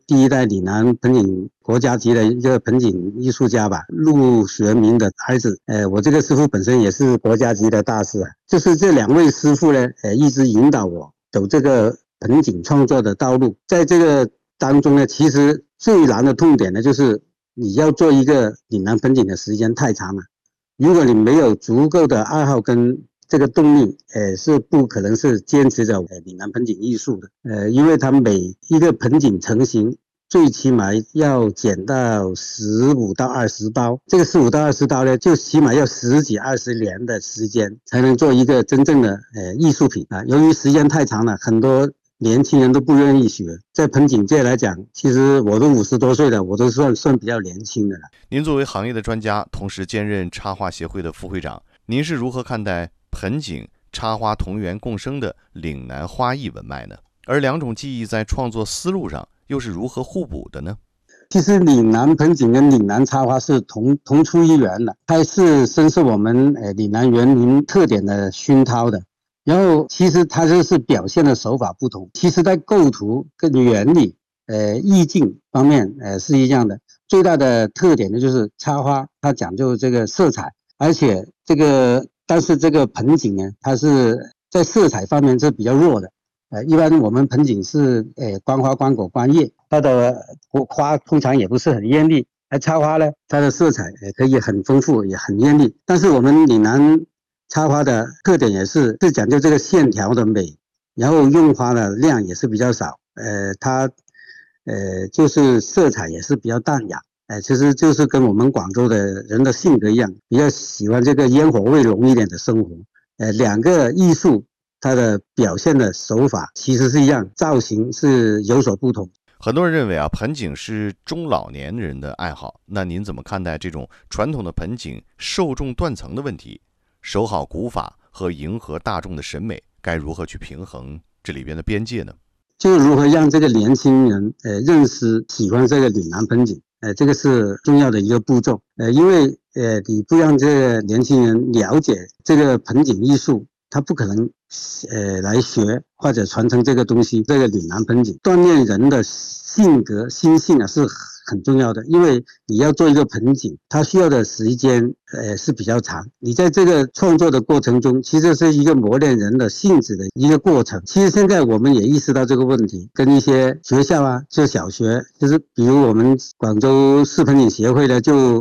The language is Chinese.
第一代岭南盆景国家级的一个盆景艺术家吧，陆学明的儿子。我这个师傅本身也是国家级的大师啊。就是这2位师傅呢，一直引导我走这个盆景创作的道路。在这个当中呢，其实最难的痛点呢，就是你要做一个岭南盆景的时间太长了。如果你没有足够的爱好跟这个动力，是不可能是坚持着岭南盆景艺术的。因为它每一个盆景成型，最起码要剪到15到20刀，这个15到20刀呢，就起码要10几20年的时间才能做一个真正的艺术品啊。由于时间太长了，很多年轻人都不愿意学。在盆景界来讲，其实我都50多岁了，我都算比较年轻的了。 您作为行业的专家，同时兼任插画协会的副会长，您是如何看待盆景、插花同源共生的岭南花艺文脉呢？而2种技艺在创作思路上又是如何互补的呢？ 其实岭南盆景跟岭南插花是同出一源的，它是深受我们岭南园林特点的熏陶的。然后其实它就是表现的手法不同，其实在构图跟原理意境方面是一样的。最大的特点呢，就是插花它讲究这个色彩，而且但是这个盆景呢，它是在色彩方面是比较弱的。一般我们盆景是观花、观果、观叶，它的花通常也不是很艳丽，而插花呢，它的色彩可以很丰富，也很艳丽。但是我们岭南插花的特点也是讲究这个线条的美，然后用花的量也是比较少，它就是色彩也是比较淡雅。其实就是跟我们广州的人的性格一样，比较喜欢这个烟火味浓一点的生活。2个艺术它的表现的手法其实是一样，造型是有所不同。 很多人认为盆景是中老年人的爱好，那您怎么看待这种传统的盆景受众断层的问题？守好古法和迎合大众的审美，该如何去平衡这里边的边界呢？ 就如何让这个年轻人认识喜欢这个岭南盆景，这个是重要的一个步骤。因为你不让这个年轻人了解这个盆景艺术，他不可能来学或者传承这个东西。这个岭南盆景锻炼人的性格心性是很重要的。因为你要做一个盆景，它需要的时间是比较长。你在这个创作的过程中，其实是一个磨练人的性子的一个过程。其实现在我们也意识到这个问题，跟一些学校啊，就小学，就是比如我们广州市盆景协会的就